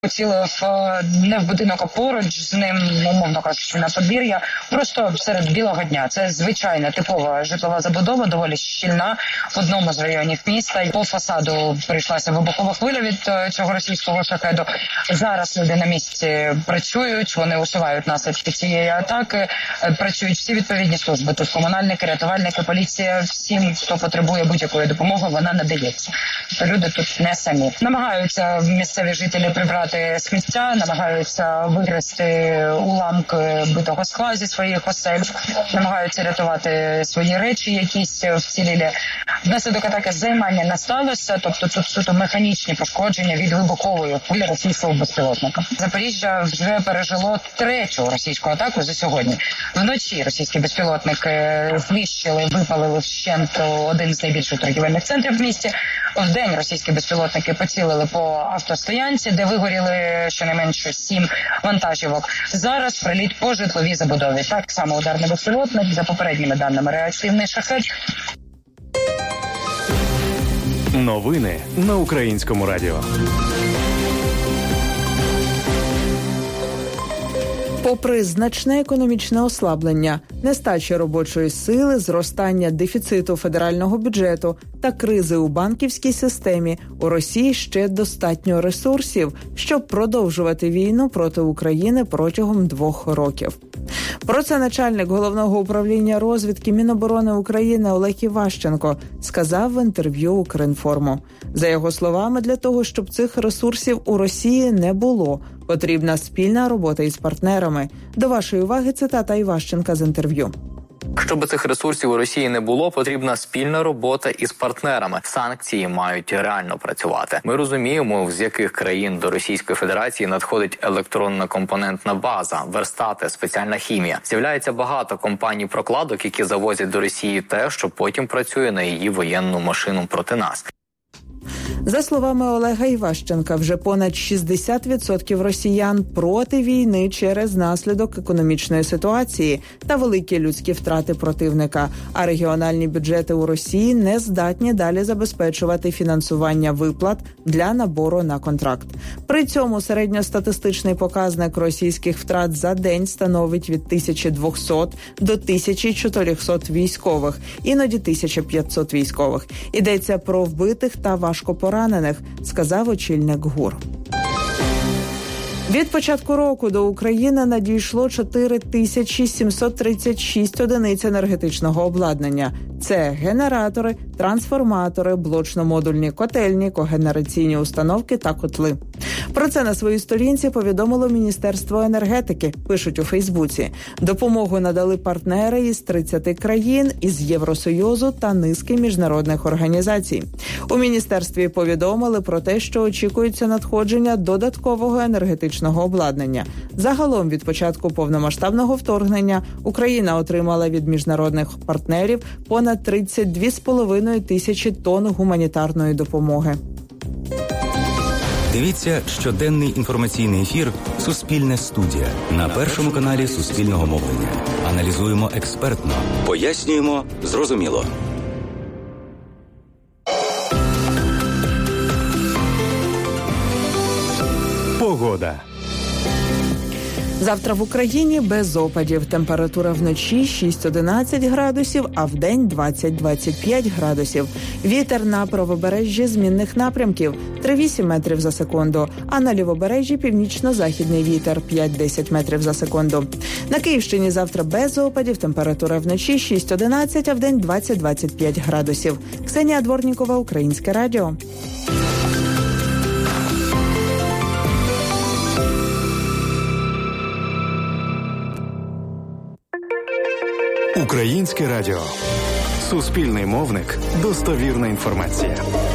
поцілив не в будинок, а поруч з ним, умовно кажучи, на подвір'я, просто серед білого дня. Це звичайна типова житлова забудова, доволі щільна в одному з районів міста. По фасаду прийшлася вибухова хвиля від цього російського шахеду. Зараз люди на місці працюють, вони усувають наслідки цієї атаки, працюють всі відповідні служби. Тут комунальники, рятувальники, поліція, всім, хто потребує будь-якої допомоги, вона надається. Люди тут не самі. Намагаються місцеві жителі прибрати сміття, намагаються вигрести уламки битого скла зі своїх осель, намагаються рятувати свої речі, якісь вцілілі. Внаслідок атаки займання не сталося, тобто тут суто механічні пошкодження від вибухової хвилі російського безпілотника. Запоріжжя вже пережило третю російську атаку за сьогодні. Вночі російські безпілотники знищили, випалили вщент один з найбільших торгівельних центрів в місті. Вдень російські безпілотники поцілили по автостоянці, де вигоріли щонайменше 7 вантажівок. Зараз приліт по житловій забудові. Так само ударний безпілотник, за попередніми даними реактивний шахет. Новини на Українському радіо. Попри значне економічне ослаблення, нестача робочої сили, зростання дефіциту федерального бюджету та кризи у банківській системі, у Росії ще достатньо ресурсів, щоб продовжувати війну проти України протягом 2 років. Про це начальник Головного управління розвідки Міноборони України Олег Іващенко сказав в інтерв'ю Укрінформу. За його словами, для того, щоб цих ресурсів у Росії не було, потрібна спільна робота із партнерами. До вашої уваги цитата Іващенка з інтерв'ю. Щоб цих ресурсів у Росії не було, потрібна спільна робота із партнерами. Санкції мають реально працювати. Ми розуміємо, з яких країн до Російської Федерації надходить електронна компонентна база, верстати, спеціальна хімія. З'являється багато компаній-прокладок, які завозять до Росії те, що потім працює на її воєнну машину проти нас. За словами Олега Іващенка, вже понад 60% росіян проти війни через наслідок економічної ситуації та великі людські втрати противника, а регіональні бюджети у Росії не здатні далі забезпечувати фінансування виплат для набору на контракт. При цьому середньостатистичний показник російських втрат за день становить від 1200 до 1400 військових, іноді 1500 військових. Йдеться про вбитих та важкопоранених, сказав очільник ГУР. Від початку року до України надійшло 4736 одиниць енергетичного обладнання. Це генератори, трансформатори, блочно-модульні котельні, когенераційні установки та котли. Про це на своїй сторінці повідомило Міністерство енергетики, пишуть у Фейсбуці. Допомогу надали партнери із 30 країн, із Євросоюзу та низки міжнародних організацій. У міністерстві повідомили про те, що очікується надходження додаткового енергетичного обладнання. Загалом від початку повномасштабного вторгнення Україна отримала від міжнародних партнерів понад 32,5 тисячі тонн гуманітарної допомоги. Дивіться щоденний інформаційний ефір «Суспільне студія» на Першому каналі Суспільного мовлення. Аналізуємо експертно, пояснюємо зрозуміло. Погода. Завтра в Україні без опадів. Температура вночі 6-11 градусів, а вдень 20-25 градусів. Вітер на правобережжі змінних напрямків 3-8 метрів за секунду, а на лівобережжі північно-західний вітер 5-10 метрів за секунду. На Київщині завтра без опадів. Температура вночі 6-11, а вдень 20-25 градусів. Ксенія Дворнікова, Українське радіо. Українське радіо. Суспільний мовник. Достовірна інформація.